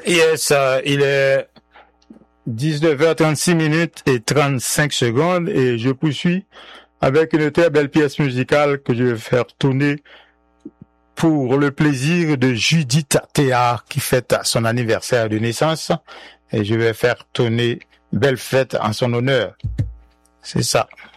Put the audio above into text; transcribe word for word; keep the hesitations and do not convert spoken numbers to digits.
Yes, uh, il est dix-neuf heures trente-six minutes et trente-cinq secondes et je poursuis avec une très belle pièce musicale que je vais faire tourner pour le plaisir de Judith Théard qui fête son anniversaire de naissance et je vais faire tourner Belle Fête en son honneur. C'est ça.